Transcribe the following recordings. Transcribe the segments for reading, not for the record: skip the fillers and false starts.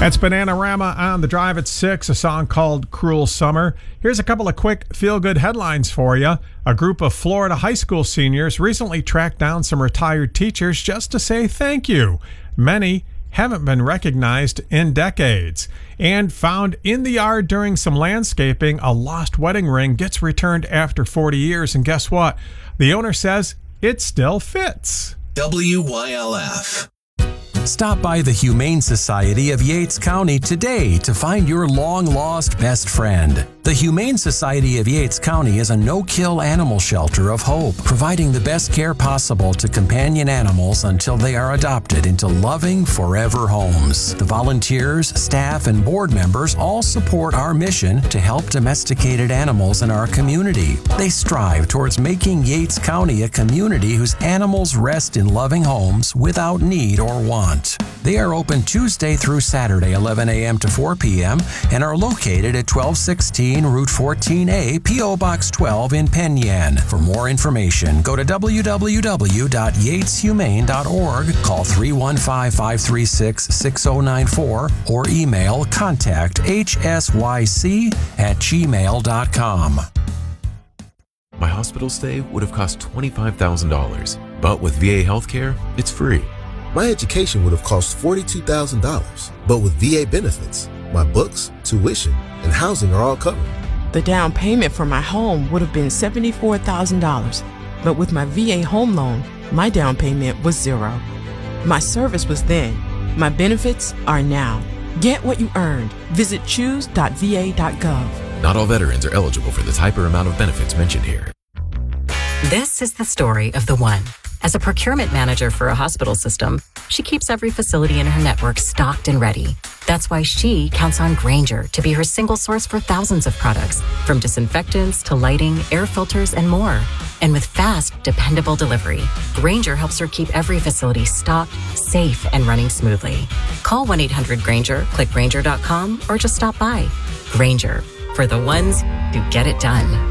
That's Bananarama on the drive at 6, a song called Cruel Summer. Here's a couple of quick feel-good headlines for you. A group of Florida high school seniors recently tracked down some retired teachers just to say thank you. Many haven't been recognized in decades. And found in the yard during some landscaping, a lost wedding ring gets returned after 40 years. And guess what? The owner says it still fits. WYLF. Stop by the Humane Society of Yates County today to find your long-lost best friend. The Humane Society of Yates County is a no-kill animal shelter of hope, providing the best care possible to companion animals until they are adopted into loving, forever homes. The volunteers, staff, and board members all support our mission to help domesticated animals in our community. They strive towards making Yates County a community whose animals rest in loving homes without need or want. They are open Tuesday through Saturday, 11 a.m. to 4 p.m., and are located at 1216 Route 14A, P.O. Box 12 in Penn Yan. For more information, go to www.yateshumane.org, call 315-536-6094, or email contacthsyc@gmail.com. My hospital stay would have cost $25,000, but with VA healthcare, it's free. My education would have cost $42,000, but with VA benefits, my books, tuition, and housing are all covered. The down payment for my home would have been $74,000, but with my VA home loan, my down payment was $0. My service was then. My benefits are now. Get what you earned. Visit choose.va.gov. Not all veterans are eligible for the type or amount of benefits mentioned here. This is the story of the one. As a procurement manager for a hospital system, she keeps every facility in her network stocked and ready. That's why she counts on Grainger to be her single source for thousands of products, from disinfectants to lighting, air filters, and more. And with fast, dependable delivery, Grainger helps her keep every facility stocked, safe, and running smoothly. Call 1-800-GRAINGER, click Grainger.com, or just stop by. Grainger, for the ones who get it done.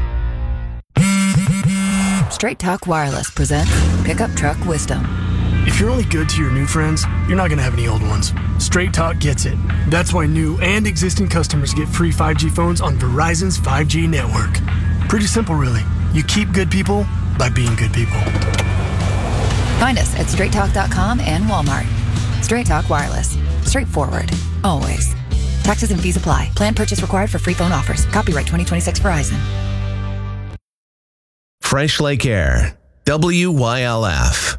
Straight Talk Wireless presents Pickup Truck Wisdom. If you're only good to your new friends, you're not going to have any old ones. Straight Talk gets it. That's why new and existing customers get free 5G phones on Verizon's 5G network. Pretty simple, really. You keep good people by being good people. Find us at straighttalk.com and Walmart. Straight Talk Wireless. Straightforward. Always. Taxes and fees apply. Plan purchase required for free phone offers. Copyright 2026 Verizon. Fresh Lake Air. WYLF.